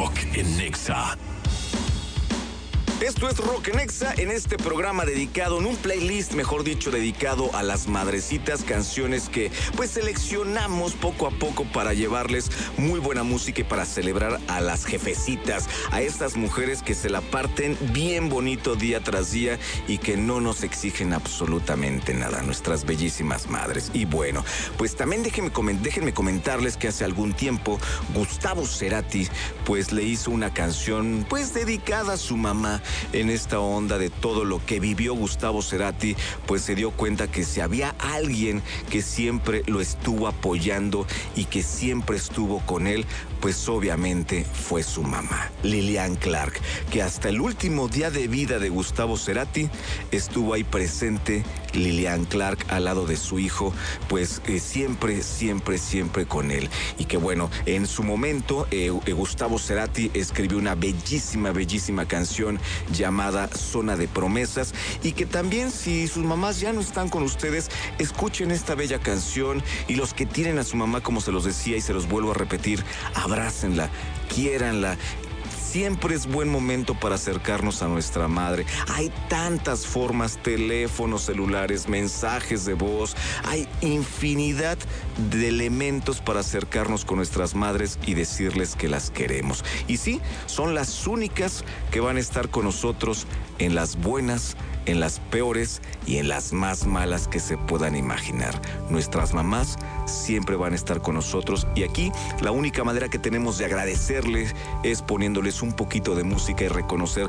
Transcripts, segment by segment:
Rock en Nexa. Esto es Rock en Nexa, en este programa dedicado, en un playlist, mejor dicho, dedicado a las madrecitas, canciones que pues seleccionamos poco a poco para llevarles muy buena música y para celebrar a las jefecitas, a estas mujeres que se la parten bien bonito día tras día y que no nos exigen absolutamente nada, nuestras bellísimas madres. Y bueno, pues también déjenme comentarles que hace algún tiempo Gustavo Cerati pues le hizo una canción pues dedicada a su mamá. En esta onda de todo lo que vivió Gustavo Cerati, pues se dio cuenta que si había alguien que siempre lo estuvo apoyando y que siempre estuvo con él, pues obviamente fue su mamá, Lillian Clark, que hasta el último día de vida de Gustavo Cerati estuvo ahí presente Lillian Clark al lado de su hijo, pues siempre con él. Y que bueno, en su momento Gustavo Cerati escribió una bellísima canción llamada Zona de Promesas, y que también, si sus mamás ya no están con ustedes, escuchen esta bella canción, y los que tienen a su mamá, como se los decía y se los vuelvo a repetir, abrácenla, quiéranla. Siempre es buen momento para acercarnos a nuestra madre. Hay tantas formas, teléfonos celulares, mensajes de voz, hay infinidad de elementos para acercarnos con nuestras madres y decirles que las queremos. Y sí, son las únicas que van a estar con nosotros en las buenas, en las peores y en las más malas que se puedan imaginar. Nuestras mamás siempre van a estar con nosotros, y aquí la única manera que tenemos de agradecerles es poniéndoles un poquito de música y reconocer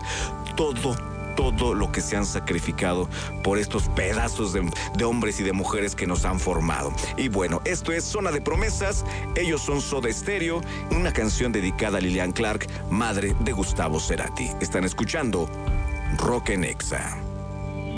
todo lo que se han sacrificado por estos pedazos de hombres y de mujeres que nos han formado. Y bueno, esto es Zona de Promesas, ellos son Soda Stereo, una canción dedicada a Lillian Clark, madre de Gustavo Cerati. Están escuchando Rock en Nexa.